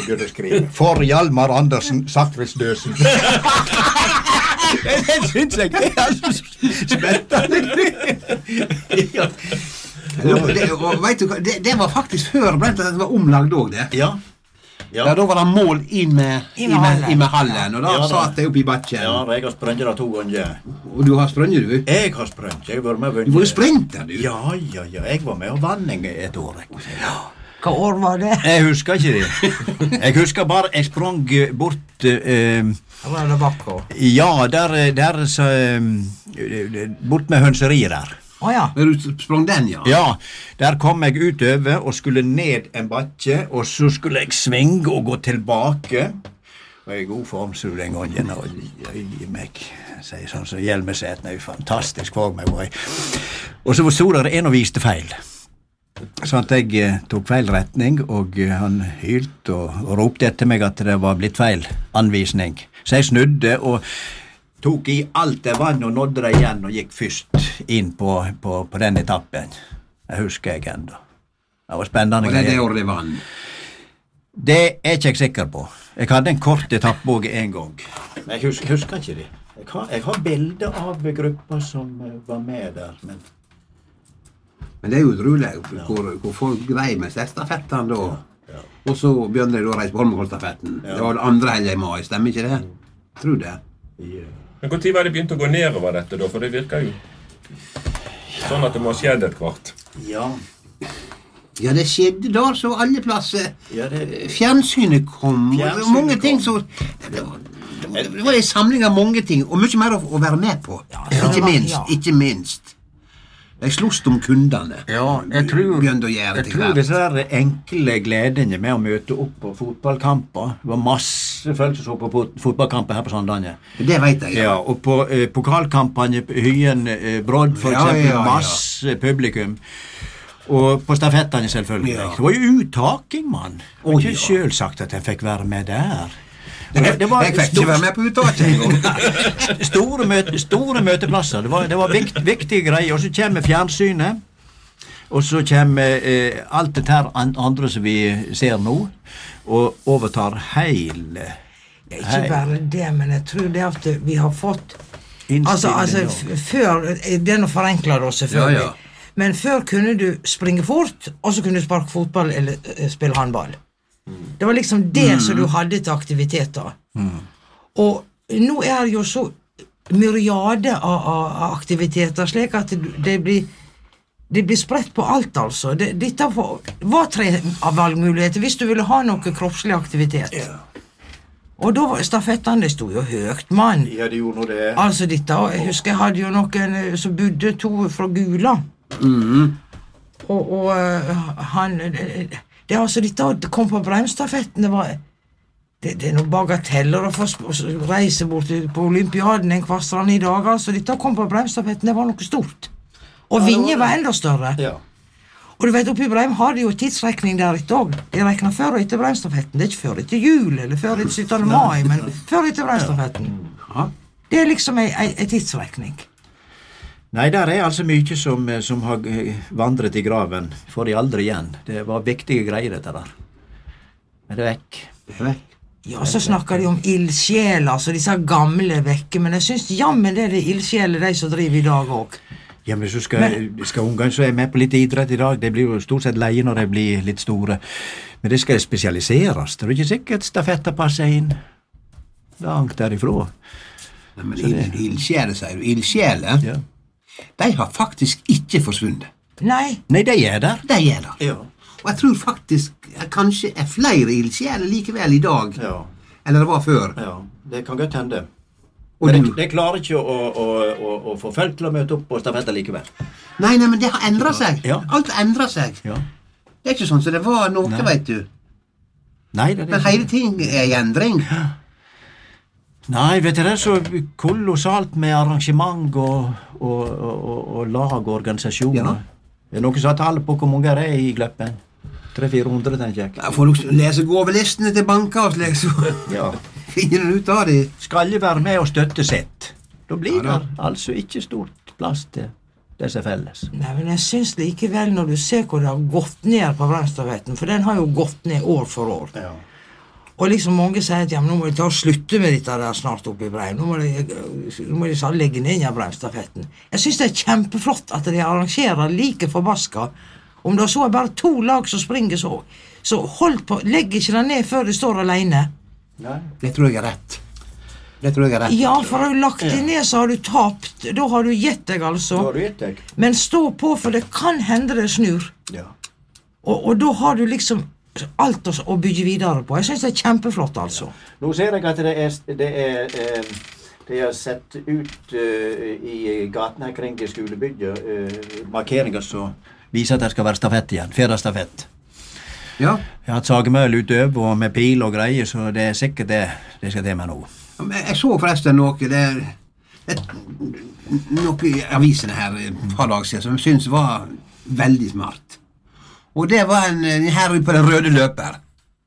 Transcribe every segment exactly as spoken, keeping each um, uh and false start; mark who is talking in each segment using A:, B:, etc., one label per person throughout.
A: begynte å skrive. For Hjalmar Andersen, Sakrisdøsen. Det synes jeg det er så spennende.
B: Ja. Det, og vet du hva, det, det var faktisk før det var omlagt også, det.
A: Ja. Ja.
B: Ja, da var det mål inn med, inn med, inn med hallen, og da
A: ja,
B: satt jeg opp i bakken.
A: Ja, jeg har sprønget det to ganger.
B: Og du har sprønget, du?
A: Jeg har sprønget, jeg var med å
B: Du var jo sprinter, du?
A: Ja, ja, ja, jeg var med og vann et år.
C: Ja. Hva år var det?
A: Jeg husker ikke det. Jeg husker bare, jeg sprang bort... Uh,
C: var det bakker?
A: Ja, der, der så, uh, bort med hønseriet der.
C: Å oh, ja.
B: Men du sprang den, ja?
A: Ja, der kom jeg utover og skulle ned en bakke, og så skulle jeg svinge og gå tilbake. Og jeg er i god form, så den gangen, og jeg meg, sier sånn, så Hjelmeset, det er jo fantastisk for meg. Og så stod der en og viste feil. Så at jeg eh, tok feil retning, og eh, han hylte og, og ropte etter meg at det var blitt feil anvisning. Så jeg snudde og tok i alt det vann og nådde det igjen og gikk først inn på, på, på den etappen. Jeg husker jeg enda. Det var spennende.
B: Og det er det året det vann?
A: Det er ikke jeg sikker på. Jeg hadde en kort etappe en gang. Men jeg husker, husker ikke det. Jeg har, jeg har bilder av grupper som var med der, men...
B: Men det er jo utrolig ja. hvor, hvor folk grei med stafettene da. Ja. Ja. Og så begynner de da å reise på Holmenkollstafetten. Ja. Det var det andre helgen i mai, stemmer ikke det? Mm. Tror det.
A: Yeah.
D: Men hvor tid var det begynt å gå nedover dette da? For det virker jo sånn at det må skjedde et kvart.
A: Ja.
B: Ja, det skjedde da så alle plasser.
A: Ja, det...
B: Fjernsynet kom.
A: Fjernsynet
B: og mange ting
A: kom.
B: så... Det var, det var en samling av mange ting, og mye mer å, å være med på. Ja, ikke minst, ja. ikke minst. Jeg slost om kundene.
A: Ja, jeg tror,
B: jeg
A: tror disse der enkle gledene med å møte opp på fotballkamper. Det var masse folk som så på fotballkamper her på Sandane.
B: Det vet jeg, ja.
A: Ja, og på eh, pokalkampene Hyen eh, Brodd, for
B: ja,
A: eksempel,
B: ja, ja.
A: masse publikum. Og på stafettene selvfølgelig. Ja. Det var jo uttaking, mann. Det var ikke ja. selv sagt at jeg fikk være med der. Det, det var
B: jeg fikk ikke være med på uttaking.
A: store, møte, store møteplasser. Det var, det var vikt, viktige greier. Og så kommer fjernsynet. Og så kommer eh, alt det her andre som vi ser nå. Og overtar hele...
C: Ikke bare det, men jeg tror det at vi har fått... Altså, altså før... Det er noe forenklet også, selvfølgelig. Ja, ja. Men før kunne du springe fort, og så kunne du sparke fotball eller uh, spille håndball. Det var liksom det mm. som du hadde til aktiviteter. Mm. Og nå er det jo så myriade av, av aktiviteter, slik at det, det blir det blir spredt på alt, altså. Det, dette var tre av valgmuligheter hvis du ville ha noe kroppslig aktivitet. Ja. Og da var stafettene, det stod jo høyt, mann.
A: Ja, det gjorde noe det.
C: Altså, dette, jeg husker jeg hadde jo noen som bodde to fra Gula.
B: Mm.
C: Og, og han... Det er altså dette, det kom på bremstafetten, det var, det, det er noen bagateller å få reise bort på Olympiaden en kvarstrand i dag, altså dette kom på bremstafetten, det var noe stort. Og ja, Vinje var enda større. Ja. Og du vet, oppe i Breim har de jo tidsrekning der etter også. De rekner før og etter bremstafetten, det er ikke før etter jul, eller før etter syttende mai, men før etter bremstafetten. Ja. Det er liksom en, en tidsrekning.
A: Nei, der er altså mye som, som har vandret i graven. Får de aldri igjen. Det var viktige greier, dette der. Men det er vekk. Det er vekk.
C: Ja, så snakker de om ildsjeler, altså disse gamle vekke, men jeg synes jammen det er det ildsjeler de som driver i dag også.
A: Ja, men så skal, men, skal ungene så er med på litt idrett i dag. De blir jo stort sett leie når de blir litt store. Men det skal spesialiseres. Det er ikke sikkert stafetter passer inn langt derifra.
B: Nei, men ildsjeler, sier du. Ildsjeler? Ja. De har faktisk ikke forsvunnet.
C: Nei.
A: Nei, de er der.
B: De er der. Ja. Og jeg tror faktisk at kanskje er flere ildsjeler likevel i dag, ja. Eller det var før.
A: Ja, det kan godt hende. Men det, det klarer ikke å, å, å, å få folk til å møte opp på stafetter likevel.
B: Nei, nei, men det har endret seg. Ja. Alt har endret seg.
A: Ja.
B: Det er ikke sånn som det var noe, nei. Vet du.
A: Nei, det er det.
B: Men hele ting er i endring.
A: Ja. Nei, vet du, det er så kolossalt med arrangement og, og, og, og lag og organisasjoner. Ja. Det er noen som har tall på hvor mange det er i Gløppen. tre-fire hundre, tenker jeg.
B: Jeg får nok lese gåvelistene til banker og slik, så ja. Finner du ut av det.
A: Skal jo være med og støtte sitt. Da blir ja, det altså ikke stort plass til disse felles.
C: Nei, men jeg synes likevel når du ser hvor det har gått ned på bremstafetten, for den har jo gått ned år for år.
A: Ja.
C: Og liksom mange sier at ja, men nå må de ta og slutte med dette der snart oppe i Breim. Nå må de, nå må de så legge ned i Breimstafetten. Jeg synes det er kjempeflott at de arrangerer like forbaska. Om det så er bare to lag som springer så, så hold på, legg ikke den ned før de står alene.
B: Nei. Det tror jeg er rett. Det tror jeg er rett.
C: Ja, for har du lagt det ned så har du tapt. Da har du gitt deg altså.
A: Da har du gitt deg.
C: Men stå på, for det kan hende det snur.
A: Ja.
C: Og, og da har du liksom alt å, å bygge videre på. Jeg synes det er kjempeflott, altså.
A: Ja. Nå ser jeg at det er, det er eh, det er sett ut eh, i gatene kring skolebygget eh, markeringer som viser at det skal være stafett igjen. Fjerdestafett.
B: Ja.
A: Jeg har hatt sagemøl utover og med pil og greier, så det er sikkert det det skal til med nå.
B: Jeg så forresten noe, det er et, noe i avisene her et par dager siden som jeg synes var veldig smart. Og det var en, en her på den røde løper.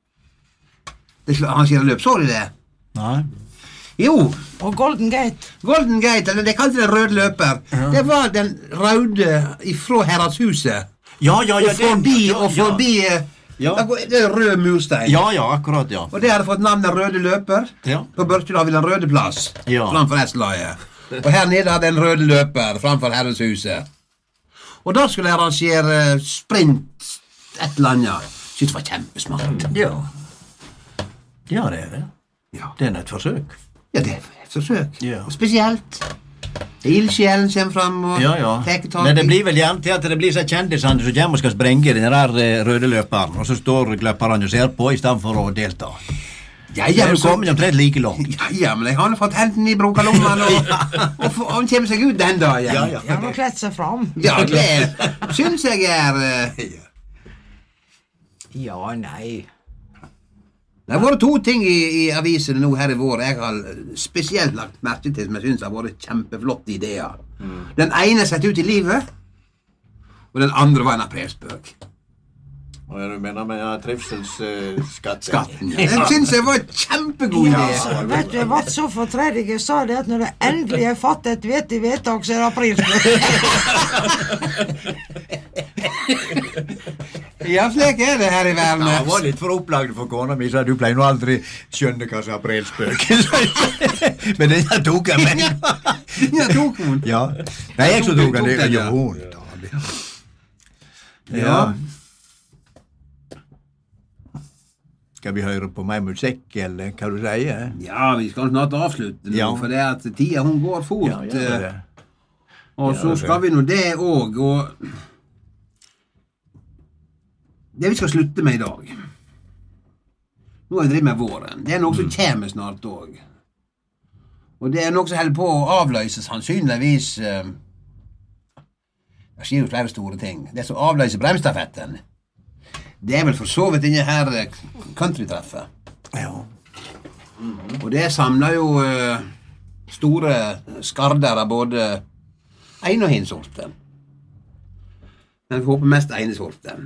B: Det, han sier løp, så du det?
A: Nei.
B: Jo.
C: Og Golden Gate.
B: Golden Gate, eller det kalte den røde løper. Ja. Det var den røde ifra Herredshuset.
A: Ja, ja, ja.
B: Og forbi,
A: ja, ja,
B: og forbi...
A: Ja.
B: Det er rød murstein.
A: Ja, ja, akkurat, ja.
B: Og det hadde fått navnet Røde Løper.
A: Ja.
B: På Børstad har vi den røde plass,
A: ja. Framfor
B: Esslaget. Og her nede hadde den Røde Løper framfor Herreshuset. Og da skulle jeg arrangere sprint et eller annet. Synes det var kjempesmart.
A: Ja. Ja, det er det.
B: Ja.
A: Det er et forsøk.
B: Ja, det er et forsøk.
A: Ja.
B: Og spesielt ildsjelen kommer frem og
A: ja, ja.
B: teker tak.
A: Men det blir vel gjerne til at det blir så kjendisene som kommer og skal sprenge den der røde løperen, og så står løperne og ser på i stedet for å delta.
B: Ja, ja,
A: men så kommer de omtrent like langt.
B: Ja, ja, men jeg har fått henten i brokalommen, og, og, og han kommer seg ut den dagen.
A: Ja, ja.
C: Ja, han kledd seg fram.
B: Ja, det synes jeg er... Uh,
C: ja, nei...
B: Det har vært to ting i, i avisene nå her i vår jeg har spesielt lagt merke til som jeg synes har vært kjempeflotte ideer. Mm. Den ene sett ut i livet, og den andre var en aprilspøk.
A: Hva er det du mener med ja, trivselsskatt? Uh,
B: Skatten, ja. Den synes jeg var kjempegod idé.
C: Ja, så, vet du, jeg var så fortredelig, jeg sa det at når det endelig er fatt et vettig vedtak, så er det aprilspøk.
B: Ja, slik er det her i verden.
A: Ja, det var litt for opplagd for kona mi, så du pleier nå aldri skjønne hva som er aprilspøk. Men den her tok jeg med.
B: Ja, tok hun.
A: Ja. Nei, jeg som tok den. Ja, hun. Ja. Skal vi høre på mer musikk, eller hva du sier?
B: Ja, vi skal snart avslutte nå, ja. For det at tida hun går fort. Ja, ja, det. Og så skal vi nå det også, og... Det vi skal slutte med i dag, nå har vi drevet med våren, det er noe som kommer snart også. Og det er noe som holder på å avløse sannsynligvis, uh, det skjer jo flere store ting, det som avløser Breimstafetten, det er vel for så vidt denne her countrytreffet.
A: Ja.
B: Mm-hmm. Og det samler jo uh, store skarder av både en og hin sorten. Men vi håper mest ene sorten.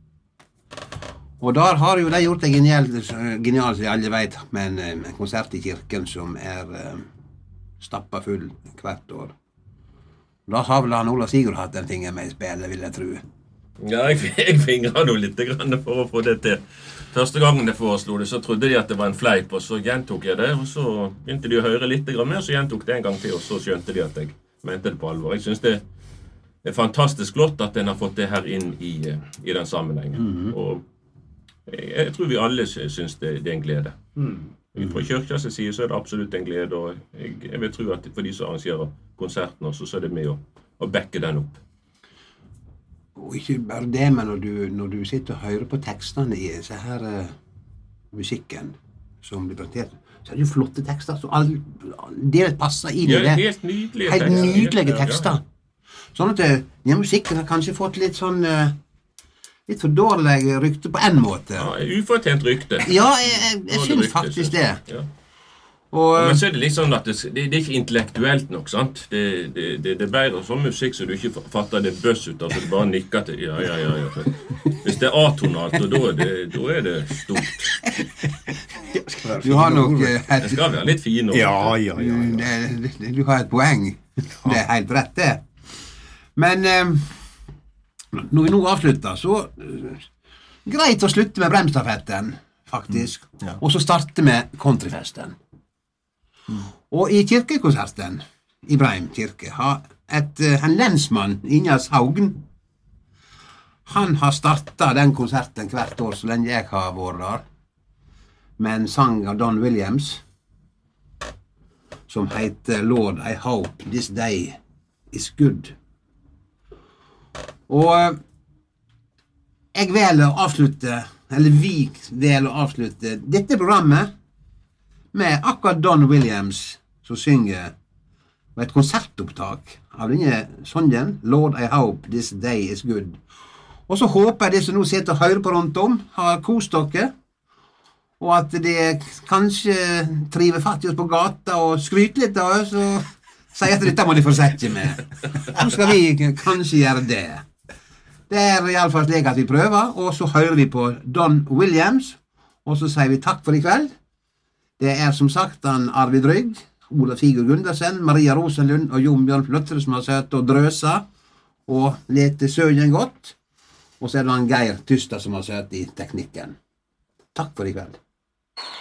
B: Og der har jo de gjort det genialt, genialt som alle vet, med en, en konsert i kirken som er uh, stappet full hvert år. Da har vel han Ola Sigurd hatt den tingen med i spillet, vil jeg tro.
D: Ja, jeg, jeg fingret nå litt grann for å få det til. Første gangen jeg foreslo det, så trodde de at det var en fleip, og så gjentok jeg det, og så begynte de å høre litt grann mer, så gjentok det en gang til, og så skjønte de at jeg mente det på alvor. Jeg synes det er fantastisk flott at en har fått det her inn i, i den sammenhengen. Mm-hmm. Og Jeg, jeg tror vi alle synes det, det er en glede. Mm. Fra kirkas side så er det absolutt en glede, og jeg, jeg vil tro at for de som arrangerer konserten også, så er det med å, å backe den opp.
B: Og ikke bare det, men når du, når du sitter og hører på tekstene i så her uh, musikken som blir presentert, så er det jo flotte tekster, så all, det passer inn i det.
D: Ja, helt nydelige
B: helt
D: tekster.
B: Helt nydelige tekster. Ja, ja. Sånn at ja, musikken har kanskje fått litt sånn... Uh, litt for dårlig rykte på en måte.
D: Ja, ufortjent rykte.
B: Ja, jeg, jeg, jeg synes rykte, faktisk det.
D: Ja.
B: Og,
D: ja, men så er det litt sånn at det, det, det er ikke intellektuelt nok, sant? Det, det, det, det er bedre sånn musikk så du ikke fatter det bøss ut, altså du bare nikker til, ja, ja, ja, ja. Hvis det er atonalt, og da er det, da er det stort.
B: Du har nok et...
D: Det skal være litt fin.
A: Ja, ja, ja. ja.
B: Det, det, du har et poeng. Det er helt rett, det. Men... Um, når vi nå avslutter, så uh, greit å slutte med Breimstafetten. faktisk.
A: Mm. Ja.
B: Og så starter vi countryfesten. Mm. Og i kirkekonserten i Breim kirke har et, en lensmann, Injas Haugen, han har startet den konserten hvert år så lenge jeg har vært der, med en sang av Don Williams, som heter Lord, I hope this day is good. Og jeg velger å avslutte, eller vi velger å avslutte dette programmet med akkurat Don Williams som synger med et konsertopptak av denne sangen, Lord, I hope this day is good. Og så håper jeg de som nå sitter og hører på rundt om, har kost dere, og at de kanskje triver fatt i oss på gata og skryter litt av oss, og sier at dette må de fortsette med. Så skal vi kanskje gjøre det. Det er i alle fall slik at vi prøver, og så hører vi på Don Williams, og så sier vi takk for i kveld. Det er som sagt han Arvid Rygg, Ola Figur Gundersen, Maria Rosenlund og Jon Bjørn Fløttere som har sett og drøsa og lete søgjen godt. Og så er det han Geir Tysta som har sett i teknikken. Takk for i kveld.